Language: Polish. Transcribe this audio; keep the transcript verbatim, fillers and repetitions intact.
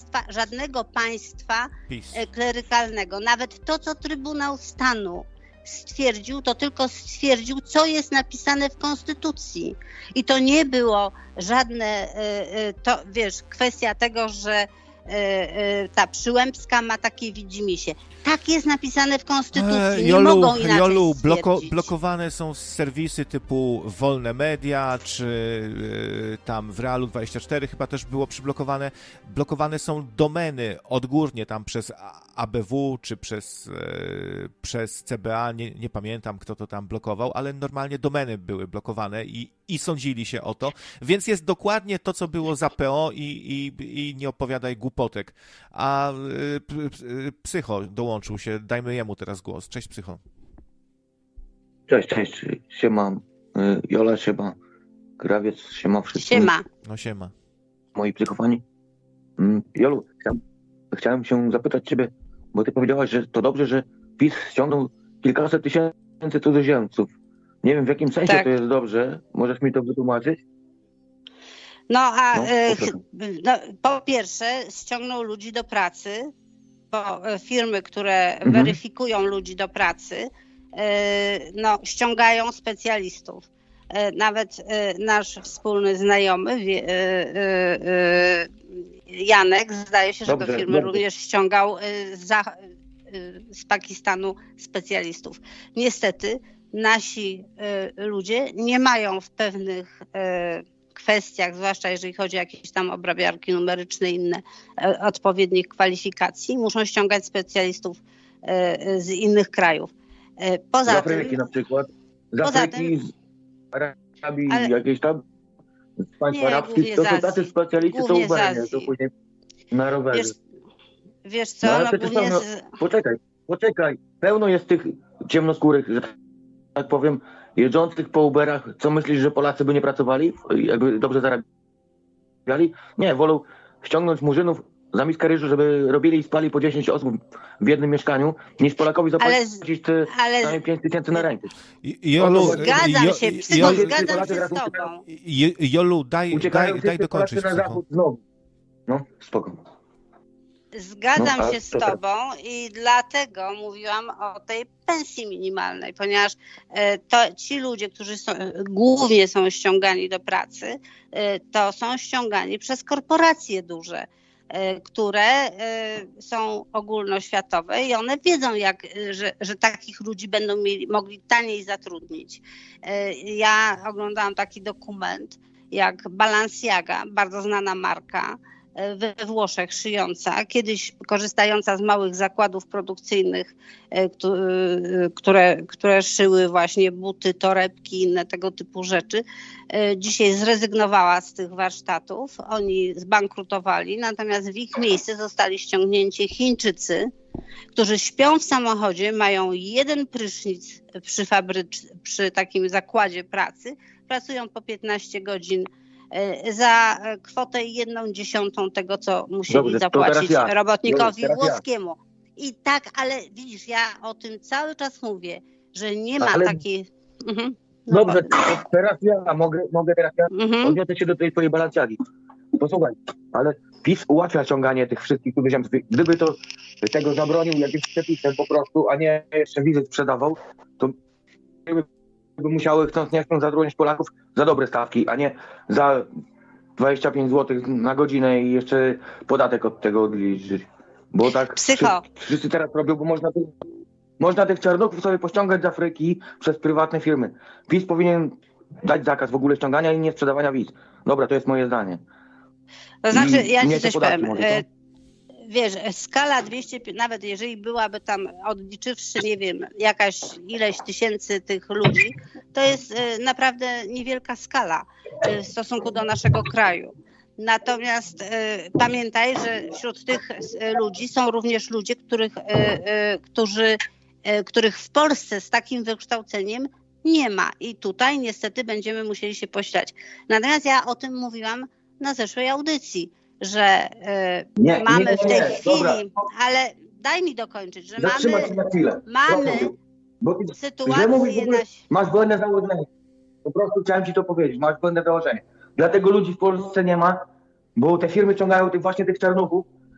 państwa, żadnego państwa PiS. klerykalnego. Nawet to, co Trybunał Stanu stwierdził, to tylko stwierdził, co jest napisane w Konstytucji. I to nie było żadne, to wiesz, kwestia tego, że ta Przyłębska ma takie widzimisię. Tak jest napisane w Konstytucji, nie Jolu, mogą inaczej Jolu, bloko, stwierdzić. blokowane są serwisy typu Wolne Media, czy y, tam w Realu dwadzieścia cztery chyba też było przyblokowane. Blokowane są domeny odgórnie tam przez A B W, czy przez, y, przez C B A, nie, nie pamiętam kto to tam blokował, ale normalnie domeny były blokowane i, i sądzili się o to, więc jest dokładnie to, co było za P O i, i, i nie opowiadaj głupotek. A y, y, Psycho dołączył się, dajmy jemu teraz głos. Cześć, Psycho. Cześć, cześć, siema, Jola, siema, Krawiec, siema wszystkim. Siema. No siema. Moi psychofani. Jolu, chciałem, chciałem się zapytać ciebie, bo ty powiedziałaś, że to dobrze, że PiS ściągnął kilkaset tysięcy cudzoziemców. Nie wiem, w jakim sensie Tak. to jest dobrze. Możesz mi to wytłumaczyć? No a No, e, proszę. no, po pierwsze ściągnął ludzi do pracy, bo e, firmy, które Mhm. weryfikują ludzi do pracy, e, no, ściągają specjalistów. E, nawet e, nasz wspólny znajomy wie, e, e, e, Janek, zdaje się, że Dobrze, do firmy dobrze. również ściągał e, za, e, z Pakistanu specjalistów. Niestety nasi e, ludzie nie mają w pewnych e, kwestiach, zwłaszcza jeżeli chodzi o jakieś tam obrabiarki numeryczne i inne e, odpowiednich kwalifikacji, muszą ściągać specjalistów e, z innych krajów. E, poza Z Afryki tym, na przykład. Z poza Afryki, tym- z Arabii, Ale- jakieś tam, z państw Nie, arabskich, głównie to z są Azji. tacy specjaliści, co Głównie z ubrania, Azji. to później na rowerze. wiesz, wiesz co, No, ale no, przecież głównie pełno, z, poczekaj, poczekaj. Pełno jest tych ciemnoskórych, że tak powiem, jeżdżących po Uberach. Co myślisz, że Polacy by nie pracowali? Jakby dobrze zarabiali? Nie, wolą ściągnąć Murzynów za miskę ryżu, żeby robili i spali po dziesięć osób w jednym mieszkaniu, niż Polakowi Ale- zapłacić te ale przynajmniej pięć tysięcy na rękę. I- Jolu, zgadzam Jo- się, Jo- Psycho, Jo- zgadzam Polacy się z teraz tobą. Jo- Jolu, daj, Uciekają daj, daj wszyscy Polacy dokończyć, na Psycho. zachód znowu. No, spoko. Zgadzam No, a się z co teraz? tobą i dlatego mówiłam o tej pensji minimalnej, ponieważ e, to ci ludzie, którzy są, głównie są ściągani do pracy, e, to są ściągani przez korporacje duże, e, które e, są ogólnoświatowe i one wiedzą, jak, e, że, że takich ludzi będą mieli, mogli taniej zatrudnić. E, Ja oglądałam taki dokument, jak Balenciaga, bardzo znana marka, we Włoszech szyjąca, kiedyś korzystająca z małych zakładów produkcyjnych, które, które szyły właśnie buty, torebki, inne tego typu rzeczy. Dzisiaj zrezygnowała z tych warsztatów, oni zbankrutowali, natomiast w ich miejsce zostali ściągnięci Chińczycy, którzy śpią w samochodzie, mają jeden prysznic przy, fabrycz, przy takim zakładzie pracy, pracują po piętnaście godzin za kwotę jedną dziesiątą tego, co musieli Dobrze, to zapłacić teraz ja. robotnikowi Dobrze, teraz ja. włoskiemu. I tak, ale widzisz, ja o tym cały czas mówię, że nie ma Ale- takiej... Mhm. No Dobrze, bo- to teraz ja, mogę, mogę teraz ja Mhm. odniosę się do tej twojej Balenciagi. Posłuchaj, ale PiS ułatwia ściąganie tych wszystkich cudzoziemców. Gdyby to tego zabronił jakimś przepisem po prostu, a nie jeszcze wizy sprzedawał, to by by musiały chcąc nie chcąc zatrudniać Polaków za dobre stawki, a nie za dwadzieścia pięć złotych na godzinę i jeszcze podatek od tego odliczyć. Bo tak Psycho. wszyscy, wszyscy teraz robią, bo można, tych- można tych czarnuchów sobie pościągać z Afryki przez prywatne firmy. PiS powinien dać zakaz w ogóle ściągania i nie sprzedawania wiz. Dobra, to jest moje zdanie. To znaczy, I ja ci nie te coś podatki powiem. może, E, Wiesz, skala dwieście, nawet jeżeli byłaby tam, odliczywszy, nie wiem, jakaś ileś tysięcy tych ludzi, to jest e, naprawdę niewielka skala e, w stosunku do naszego kraju. Natomiast e, pamiętaj, że wśród tych e, ludzi są również ludzie, których, e, e, którzy, e, których w Polsce z takim wykształceniem nie ma. I tutaj niestety będziemy musieli się poślać. Natomiast ja o tym mówiłam na zeszłej audycji, że e, Nie, mamy nie, nie, w tej nie, chwili, dobra. ale daj mi dokończyć, że Zatrzymaj się mamy, na chwilę. mamy Proszę, bo ty źle mówisz, w sytuację ogóle na... masz błędne założenie. Po prostu chciałem ci to powiedzieć. Masz błędne założenie. Dlatego ludzi w Polsce nie ma, bo te firmy ciągają tych właśnie tych czarnuchów